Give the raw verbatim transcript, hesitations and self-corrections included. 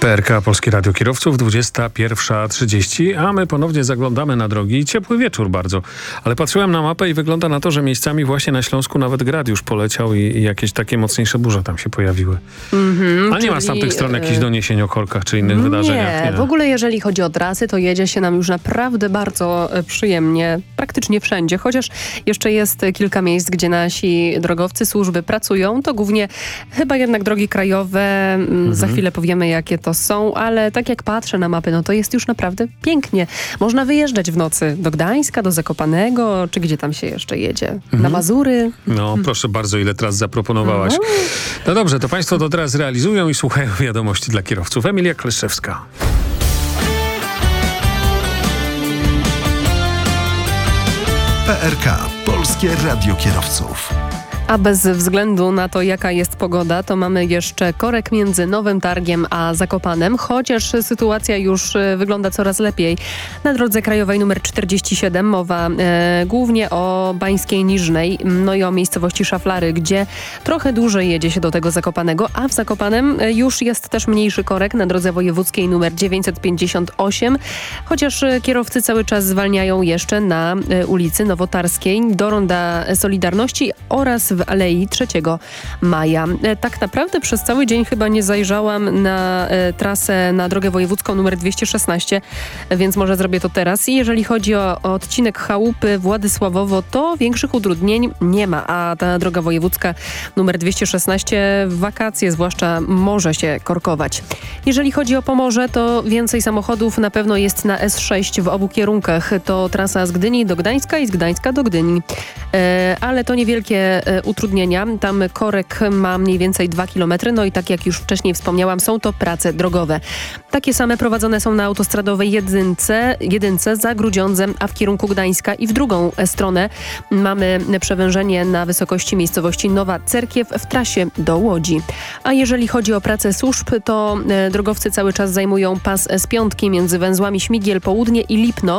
P R K, Polskie Radio Kierowców, dwudziesta pierwsza trzydzieści, a my ponownie zaglądamy na drogi. Ciepły wieczór bardzo, ale patrzyłem na mapę i wygląda na to, że miejscami właśnie na Śląsku nawet grad już poleciał i, i jakieś takie mocniejsze burze tam się pojawiły. Mm-hmm, a nie czyli... ma z tamtych stron jakichś doniesień o korkach czy innych nie, wydarzeniach? Nie, w ogóle jeżeli chodzi o trasy, to jedzie się nam już naprawdę bardzo przyjemnie, praktycznie wszędzie, chociaż jeszcze jest kilka miejsc, gdzie nasi drogowcy, służby pracują, to głównie chyba jednak drogi krajowe, mm-hmm. za chwilę powiemy, jakie to są, ale tak jak patrzę na mapy, no to jest już naprawdę pięknie. Można wyjeżdżać w nocy do Gdańska, do Zakopanego, czy gdzie tam się jeszcze jedzie? Mhm. Na Mazury. No, proszę bardzo, ile tras zaproponowałaś. No. no dobrze, to państwo to teraz realizują i słuchają wiadomości dla kierowców. Emilia Kleszczewska. P R K. Polskie Radio Kierowców. A bez względu na to, jaka jest pogoda, to mamy jeszcze korek między Nowym Targiem a Zakopanem, chociaż sytuacja już wygląda coraz lepiej. Na drodze krajowej numer czterdzieści siedem mowa e, głównie o Bańskiej Niżnej, no i o miejscowości Szaflary, gdzie trochę dłużej jedzie się do tego Zakopanego, a w Zakopanem już jest też mniejszy korek na drodze wojewódzkiej numer dziewięćset pięćdziesiąt osiem, chociaż kierowcy cały czas zwalniają jeszcze na e, ulicy Nowotarskiej do Ronda Solidarności oraz w Alei trzeciego maja. Tak naprawdę przez cały dzień chyba nie zajrzałam na e, trasę na drogę wojewódzką numer dwieście szesnaście, więc może zrobię to teraz. I jeżeli chodzi o, o odcinek Chałupy Władysławowo, to większych utrudnień nie ma, a ta droga wojewódzka numer dwieście szesnaście w wakacje zwłaszcza może się korkować. Jeżeli chodzi o Pomorze, to więcej samochodów na pewno jest na S sześć w obu kierunkach. To trasa z Gdyni do Gdańska i z Gdańska do Gdyni. E, ale to niewielkie e, utrudnienia. Tam korek ma mniej więcej dwa kilometry, no i tak jak już wcześniej wspomniałam, są to prace drogowe. Takie same prowadzone są na autostradowej jedynce, jedynce za Grudziądzem, a w kierunku Gdańska i w drugą stronę mamy przewężenie na wysokości miejscowości Nowa Cerkiew w trasie do Łodzi. A jeżeli chodzi o pracę służb, to e, drogowcy cały czas zajmują pas S pięć między węzłami Śmigiel Południe i Lipno.